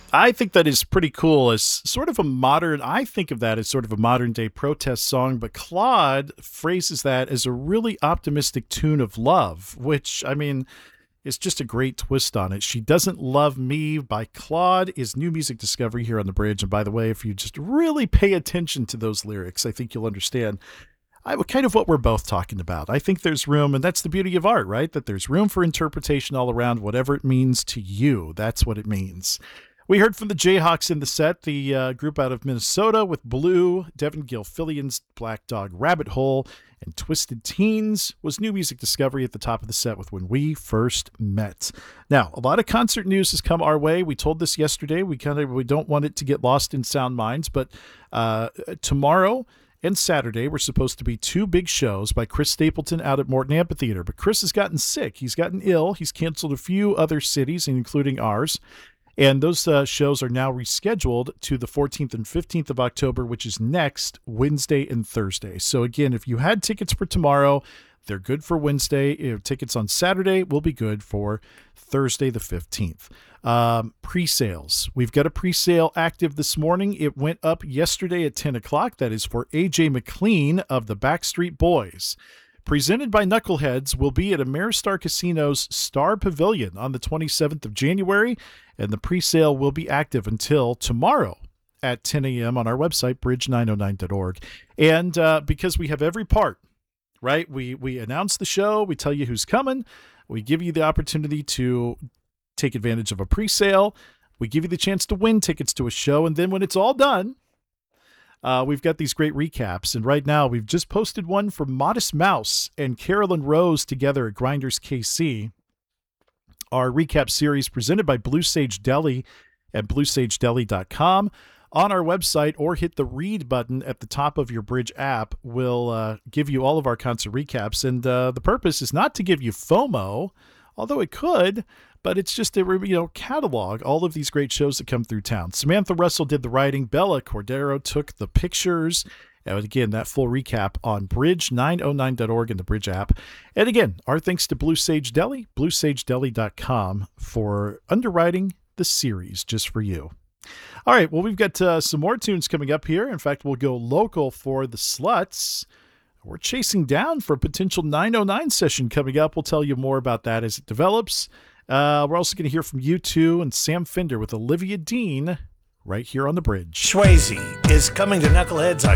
I think that is pretty cool. As sort of a modern, I think of that as sort of a modern day protest song, but Claude phrases that as a really optimistic tune of love, which, I mean, is just a great twist on it. She Doesn't Love Me by Claude is new music discovery here on the bridge. And by the way, if you just really pay attention to those lyrics, I think you'll understand kind of what we're both talking about. I think there's room, and that's the beauty of art, right? That there's room for interpretation all around, whatever it means to you. That's what it means. We heard from the Jayhawks in the set, the group out of Minnesota with Blue, Devin Gilfillian's Black Dog Rabbit Hole, and Twisted Teens was new music discovery at the top of the set with When We First Met. Now, a lot of concert news has come our way. We told this yesterday. We don't want it to get lost in sound minds, but tomorrow and Saturday were supposed to be two big shows by Chris Stapleton out at Morton Amphitheater. But Chris has gotten sick. He's gotten ill. He's canceled a few other cities, including ours. And those shows are now rescheduled to the 14th and 15th of October, which is next Wednesday and Thursday. So again, if you had tickets for tomorrow, they're good for Wednesday. If tickets on Saturday will be good for Thursday the 15th. Pre-sales. We've got a pre-sale active this morning. It went up yesterday at 10 o'clock. That is for AJ McLean of the Backstreet Boys. Presented by Knuckleheads, will be at Ameristar Casino's Star Pavilion on the 27th of January, and the pre-sale will be active until tomorrow at 10 a.m. on our website, bridge909.org. And because we have every part, right? We announce the show, we tell you who's coming, we give you the opportunity to take advantage of a pre-sale, we give you the chance to win tickets to a show, and then when it's all done, we've got these great recaps, and right now we've just posted one for Modest Mouse and Carolyn Rose together at Grinders KC. Our recap series presented by Blue Sage Deli at bluesagedeli.com. On our website, or hit the read button at the top of your Bridge app, will give you all of our concert recaps. And the purpose is not to give you FOMO, although it could, but it's just to catalog all of these great shows that come through town. Samantha Russell did the writing. Bella Cordero took the pictures. And again, that full recap on bridge909.org and the Bridge app. And again, our thanks to Blue Sage Deli, bluesagedeli.com, for underwriting the series just for you. All right, well, we've got some more tunes coming up here. In fact, we'll go local for the Sluts. We're chasing down for a potential 909 session coming up. We'll tell you more about that as it develops. We're also going to hear from U2 and Sam Fender with Olivia Dean right here on the Bridge. Swayze is coming to Knuckleheads on